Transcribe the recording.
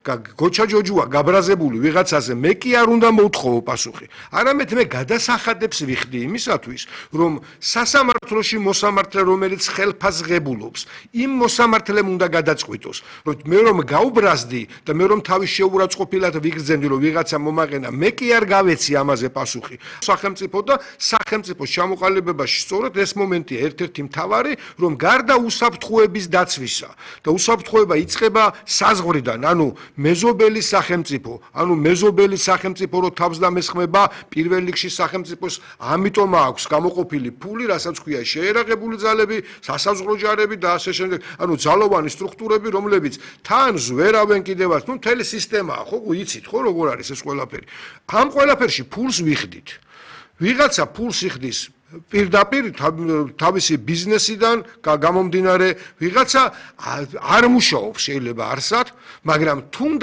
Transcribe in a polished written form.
გოჩა ჯოჯუა გაბრაზებული ვიღაცაზე მე კი არ უნდა მოვთხოვო პასუხი. არამედ მე გადასახადებს ვიხდი იმისათვის, რომ სასამართლოში მოსამართლე, რომელიც ხელფასღებულობს, იმ მოსამართლემ უნდა გადაწყვიტოს, რომ მე რომ გაუბრაზდი და მე რომ თავის შეურაცხყოფილად ვიგრძენდი, რომ ვიღაცა მომაყენა, მე კი არ გავეცი ამაზე პასუხი. სახელმწიფო და სახელმწიფოს ჩამოყალიბებაში სწორედ ეს მომენტია ერთ-ერთი მთავარი, რომ გარდა უსაფრთხოების დაცვისა და უსაფრთხოება იწყება საზღვრიდან, ანუ მეზობელი სახელმწიფო, ანუ მეზობელი სახელმწიფო რო თავს დამესხმება პირველ რიგში სახელმწიფოს, ამიტომ აქვს გამოყოფილი ფული, რასაც ქვია შეერაღებული ძალები, სასაზღვრო ჯარები და ასე შემდეგ, ანუ ძალოვანი სტრუქტურები, რომლებიც თან ზვერავენ კიდევაც, ნუ მთელი სისტემაა, ხო, იცით, ხო, როგორ არის ეს ყველაფერი. ამ ყველაფერში ფულს ვიხდით. ვიღაცა ფულს იხდის პირდაპირ თავისი ბიზნესიდან გამომდინარე, ვიღაცა არ მუშაობს შეიძლება არსად, მაგრამ თუნდაც